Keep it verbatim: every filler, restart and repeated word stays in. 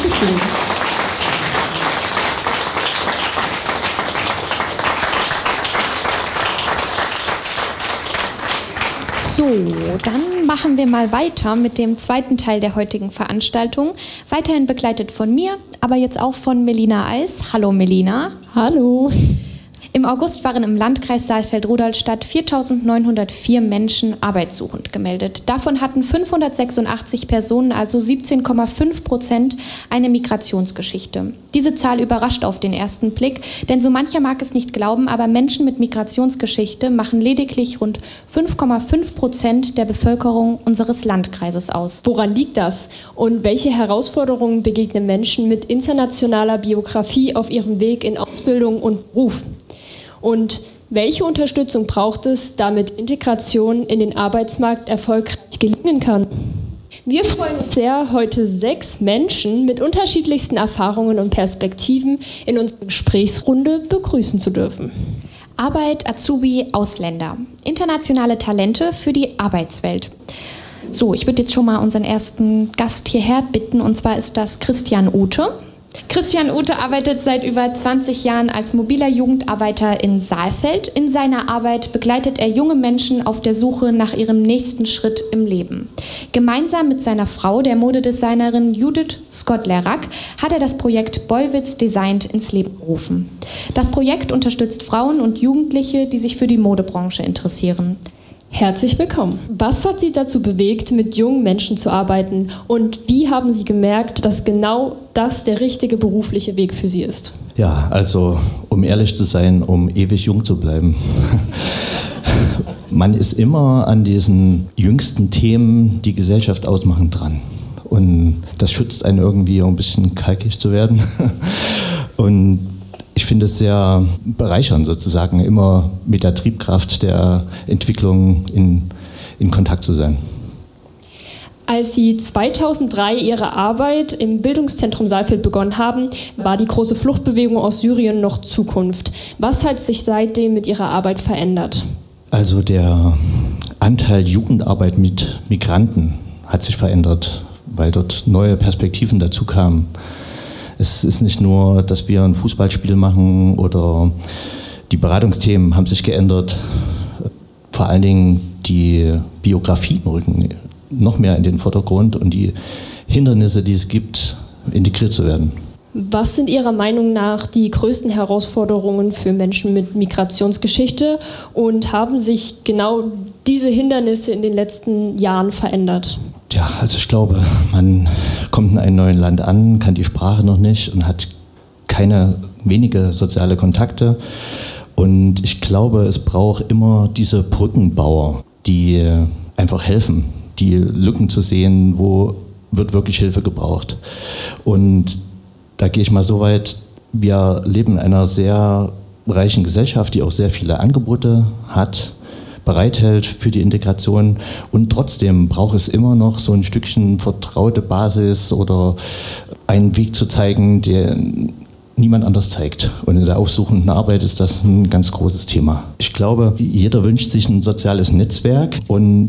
Dankeschön. So, dann machen wir mal weiter mit dem zweiten Teil der heutigen Veranstaltung. Weiterhin begleitet von mir, aber jetzt auch von Melina Eis. Hallo Melina. Hallo. Im August waren im Landkreis Saalfeld-Rudolstadt viertausendneunhundertvier Menschen arbeitssuchend gemeldet. Davon hatten fünfhundertsechsundachtzig Personen, also siebzehn Komma fünf Prozent, eine Migrationsgeschichte. Diese Zahl überrascht auf den ersten Blick, denn so mancher mag es nicht glauben, aber Menschen mit Migrationsgeschichte machen lediglich rund fünf Komma fünf Prozent der Bevölkerung unseres Landkreises aus. Woran liegt das? Und welche Herausforderungen begegnen Menschen mit internationaler Biografie auf ihrem Weg in Ausbildung und Beruf? Und welche Unterstützung braucht es, damit Integration in den Arbeitsmarkt erfolgreich gelingen kann? Wir freuen uns sehr, heute sechs Menschen mit unterschiedlichsten Erfahrungen und Perspektiven in unserer Gesprächsrunde begrüßen zu dürfen. Arbeit, Azubi, Ausländer. Internationale Talente für die Arbeitswelt. So, ich würde jetzt schon mal unseren ersten Gast hierher bitten, und zwar ist das Christian Ute. Christian Ute arbeitet seit über zwanzig Jahren als mobiler Jugendarbeiter in Saalfeld. In seiner Arbeit begleitet er junge Menschen auf der Suche nach ihrem nächsten Schritt im Leben. Gemeinsam mit seiner Frau, der Modedesignerin Judith Scott-Lerack, hat er das Projekt Bollwitz Designed ins Leben gerufen. Das Projekt unterstützt Frauen und Jugendliche, die sich für die Modebranche interessieren. Herzlich willkommen. Was hat Sie dazu bewegt, mit jungen Menschen zu arbeiten? Und wie haben Sie gemerkt, dass genau das der richtige berufliche Weg für Sie ist? Ja, also um ehrlich zu sein, um ewig jung zu bleiben. Man ist immer an diesen jüngsten Themen, die Gesellschaft ausmachen, dran. Und das schützt einen irgendwie, um ein bisschen kalkig zu werden. Und ich finde es sehr bereichernd, sozusagen immer mit der Triebkraft der Entwicklung in, in Kontakt zu sein. Als Sie zweitausenddrei Ihre Arbeit im Bildungszentrum Saalfeld begonnen haben, war die große Fluchtbewegung aus Syrien noch Zukunft. Was hat sich seitdem mit Ihrer Arbeit verändert? Also der Anteil Jugendarbeit mit Migranten hat sich verändert, weil dort neue Perspektiven dazu kamen. Es ist nicht nur, dass wir ein Fußballspiel machen oder die Beratungsthemen haben sich geändert. Vor allen Dingen die Biografien rücken noch mehr in den Vordergrund und die Hindernisse, die es gibt, integriert zu werden. Was sind Ihrer Meinung nach die größten Herausforderungen für Menschen mit Migrationsgeschichte und haben sich genau diese Hindernisse in den letzten Jahren verändert? Ja, also ich glaube, man kommt in einem neuen Land an, kann die Sprache noch nicht und hat keine wenige soziale Kontakte. Und ich glaube, es braucht immer diese Brückenbauer, die einfach helfen, die Lücken zu sehen, wo wird wirklich Hilfe gebraucht. Und da gehe ich mal so weit, wir leben in einer sehr reichen Gesellschaft, die auch sehr viele Angebote hat, bereithält für die Integration, und trotzdem braucht es immer noch so ein Stückchen vertraute Basis oder einen Weg zu zeigen, der niemand anders zeigt. Und in der aufsuchenden Arbeit ist das ein ganz großes Thema. Ich glaube, jeder wünscht sich ein soziales Netzwerk, und